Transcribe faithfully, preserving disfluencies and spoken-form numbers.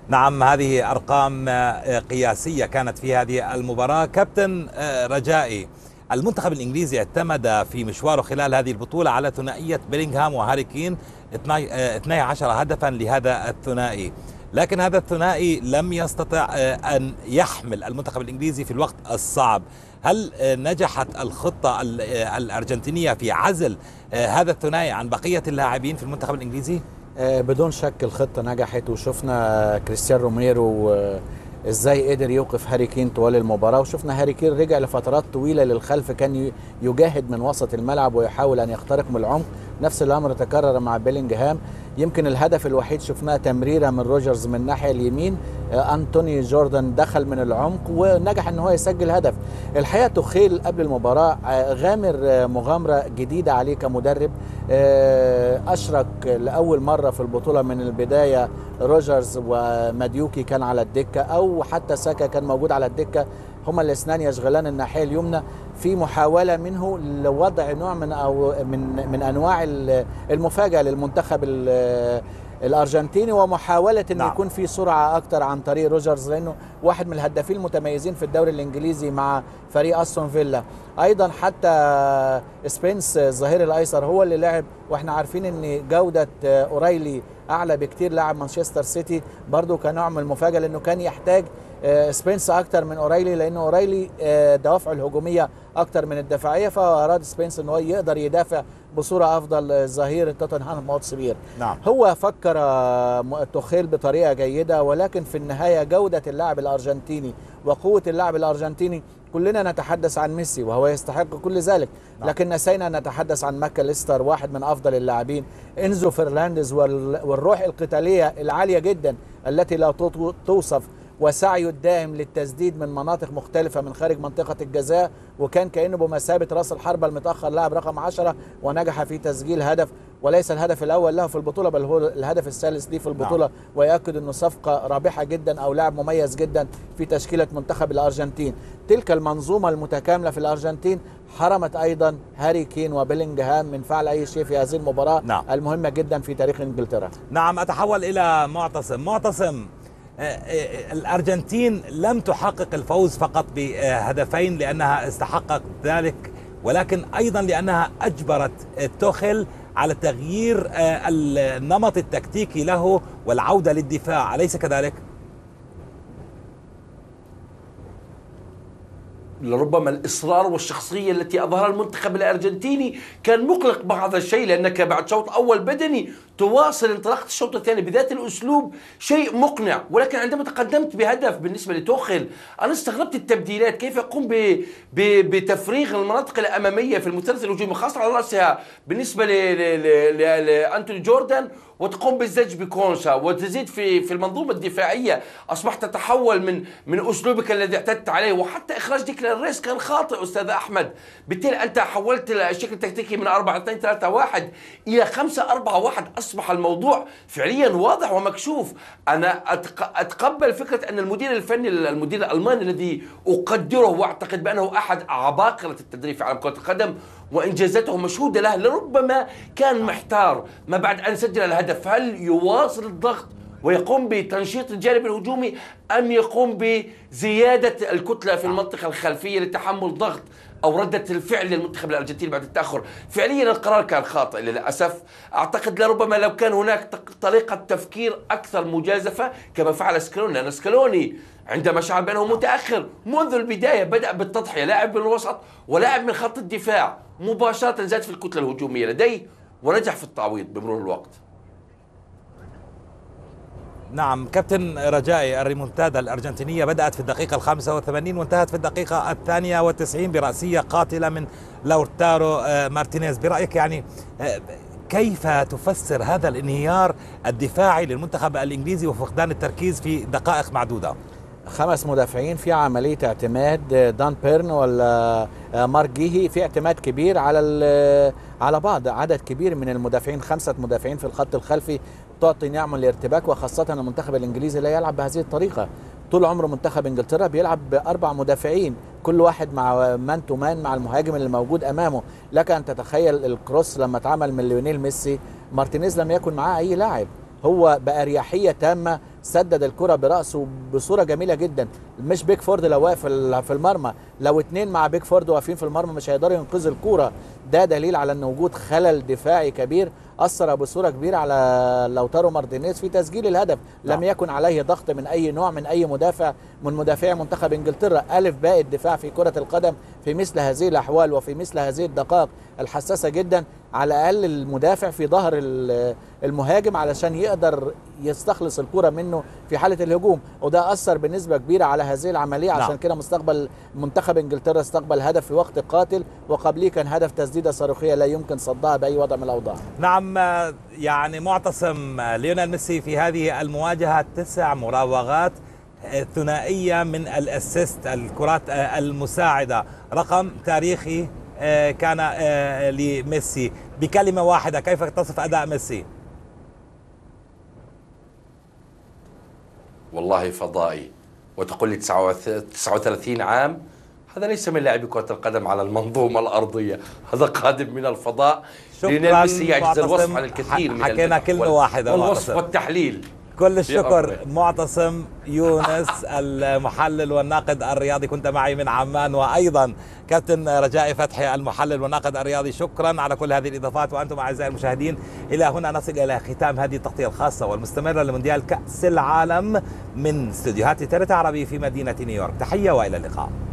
نعم، هذه أرقام قياسية كانت في هذه المباراة. كابتن رجائي، المنتخب الإنجليزي اعتمد في مشواره خلال هذه البطولة على ثنائية بيلينغهام وهاري كين، اثني عشر هدفا لهذا الثنائي، لكن هذا الثنائي لم يستطع أن يحمل المنتخب الإنجليزي في الوقت الصعب. هل نجحت الخطة الأرجنتينية في عزل هذا الثنائي عن بقية اللاعبين في المنتخب الإنجليزي؟ بدون شك الخطة نجحت، وشفنا كريستيان روميرو ازاي قدر يوقف هاري كين طوال المباراة، وشفنا هاري كين رجع لفترات طويلة للخلف، كان يجاهد من وسط الملعب ويحاول ان يخترق من العمق. نفس الامر تكرر مع بيلينغهام. يمكن الهدف الوحيد شفناه تمريرة من روجرز من الناحية اليمين، أنتوني جوردن دخل من العمق ونجح ان هو يسجل هدف. الحقيقة توخيل قبل المباراة غامر مغامرة جديدة عليه كمدرب، أشرك لأول مرة في البطولة من البداية روجرز وماديوكي كان على الدكة، أو حتى ساكا كان موجود على الدكة، هما الاثنان يشغلان الناحية اليمنى، في محاولة منه لوضع نوع من أو من من أنواع المفاجأة للمنتخب الأرجنتيني، ومحاولة أن نعم. يكون في سرعة أكتر عن طريق روجرز، لأنه واحد من الهدافين المتميزين في الدوري الإنجليزي مع فريق أستون فيلا. أيضا حتى سبينس الظهير الأيسر هو اللي لعب، وإحنا عارفين أن جودة أورايلي أعلى بكتير لاعب مانشستر سيتي، برضو كنوع من المفاجأة، لأنه كان يحتاج سبينس أكتر من أورايلي، لأنه أورايلي دوافعه الهجومية أكتر من الدفاعية، فأراد سبينس أنه يقدر يدافع بصورة أفضل ظهير توتنهام هوتسبير. نعم. هو فكر توخيل بطريقة جيدة، ولكن في النهاية جودة اللاعب الأرجنتيني وقوة اللاعب الأرجنتيني، كلنا نتحدث عن ميسي وهو يستحق كل ذلك، نعم. لكن نسينا أن نتحدث عن ماكاليستر، واحد من أفضل اللاعبين، إنزو فرنانديز والروح القتالية العالية جدا التي لا توصف، وسعيه الدائم للتسديد من مناطق مختلفة من خارج منطقة الجزاء، وكان كأنه بمثابة راس الحربة المتأخر لاعب رقم عشرة، ونجح في تسجيل هدف، وليس الهدف الأول له في البطولة بل هو الهدف الثالث ليه في البطولة. نعم. ويأكد أنه صفقة رابحة جدا أو لاعب مميز جدا في تشكيلة منتخب الأرجنتين. تلك المنظومة المتكاملة في الأرجنتين حرمت أيضا هاري كين وبيلينغهام من فعل أي شيء في هذه المباراة. نعم. المهمة جدا في تاريخ إنجلترا. نعم، أتحول إلى معتصم. معتصم، الأرجنتين لم تحقق الفوز فقط بهدفين لأنها استحقت ذلك، ولكن أيضا لأنها أجبرت توخيل على تغيير النمط التكتيكي له والعودة للدفاع، أليس كذلك؟ لربما الإصرار والشخصية التي أظهرها المنتخب الأرجنتيني كان مقلق بعض الشيء، لأنك بعد شوط أول بدني تواصل انطلاقة الشوط الثاني بذات الأسلوب، شيء مقنع. ولكن عندما تقدمت بهدف بالنسبة لتوخيل، أنا استغربت التبديلات، كيف يقوم بتفريغ المناطق الأمامية في المثلث الهجومي، خاصة على رأسها بالنسبة لأنتوني جوردن، وتقوم بالزج بكونسا، وتزيد في في المنظومه الدفاعيه. اصبحت تتحول من من اسلوبك الذي اعتدت عليه، وحتى اخراج ديكلان ريس كان خاطئ استاذ احمد. بالتالي انت حولت الشكل التكتيكي من أربعة اثنين ثلاثة واحد الى خمسة أربعة واحد، اصبح الموضوع فعليا واضح ومكشوف. انا اتقبل فكره ان المدير الفني المدير الالماني الذي اقدره واعتقد بانه احد عباقره التدريب في عالم كره القدم وانجازاته مشهوده له، لربما كان محتار ما بعد ان سجل الهدف، هل يواصل الضغط ويقوم بتنشيط الجانب الهجومي ام يقوم بزياده الكتله في المنطقه الخلفيه لتحمل ضغط او رده الفعل للمنتخب الارجنتيني بعد التاخر. فعليا القرار كان خاطئ للاسف. اعتقد لربما لو كان هناك طريقه تفكير اكثر مجازفه كما فعل سكالوني، لان سكالوني عندما شعر بانه متاخر منذ البدايه بدأ بالتضحيه، لاعب من الوسط ولاعب من خط الدفاع، مباشره زاد في الكتله الهجوميه لديه ونجح في التعويض بمرور الوقت. نعم كابتن رجائي، الريمونتادا الأرجنتينية بدأت في الدقيقة الخامسة وثمانين وانتهت في الدقيقة الثانية والتسعين برأسية قاتلة من لوتارو مارتينيز. برأيك يعني كيف تفسر هذا الانهيار الدفاعي للمنتخب الإنجليزي وفقدان التركيز في دقائق معدودة؟ خمس مدافعين في عملية اعتماد، دان بيرن ولا مارك جيهي، في اعتماد كبير على على بعض عدد كبير من المدافعين، خمسة مدافعين في الخط الخلفي تعطي نعم للارتباك، وخاصة المنتخب الإنجليزي لا يلعب بهذه الطريقة. طول عمره منتخب إنجلترا بيلعب بأربع مدافعين، كل واحد مع مان تو مان مع المهاجم اللي موجود أمامه. لك أن تتخيل الكروس لما اتعمل من ليونيل ميسي، مارتينيز لم يكن معاه أي لاعب، هو بأريحية تامة سدد الكرة برأسه بصورة جميلة جدا. مش بيكفورد لو واقف في المرمى، لو اتنين مع بيكفورد واقفين في المرمى مش هيقدروا ينقذوا الكرة. ده دليل على ان وجود خلل دفاعي كبير اثر بصوره كبيره على لوتارو مارتينيز في تسجيل الهدف. لم يكن عليه ضغط من اي نوع من اي مدافع من مدافعي منتخب انجلترا. الف باء الدفاع في كره القدم في مثل هذه الاحوال وفي مثل هذه الدقائق الحساسه جدا، على الاقل المدافع في ظهر المهاجم علشان يقدر يستخلص الكره منه في حاله الهجوم، وده اثر بنسبه كبيره على هذه العمليه. عشان نعم. كده مستقبل منتخب انجلترا استقبل هدف في وقت قاتل، وقبليه كان هدف تسديده صاروخيه لا يمكن صدها باي وضع من الاوضاع. نعم، يعني معتصم، ليونيل ميسي في هذه المواجهه تسع مراوغات ثنائيه من الاسيست، الكرات المساعده، رقم تاريخي كان لميسي. بكلمه واحده كيف تصف اداء ميسي؟ والله فضائي. وتقول لي تسعة وثلاثين عام، هذا ليس من لاعبي كرة القدم على المنظومة الأرضية، هذا قادم من الفضاء. ليونيل ميسي يعجز الوصف عن الكثير من حكينا كلمة واحدة والوصف والتحليل. كل الشكر معتصم يونس المحلل والناقد الرياضي، كنت معي من عمان، وأيضا كابتن رجاء فتحي المحلل والناقد الرياضي. شكرا على كل هذه الإضافات. وأنتم أعزائي المشاهدين، إلى هنا نصل إلى ختام هذه التغطية الخاصة والمستمرة لمونديال كأس العالم من استديوهات تي تي عربي في مدينة نيويورك. تحية وإلى اللقاء.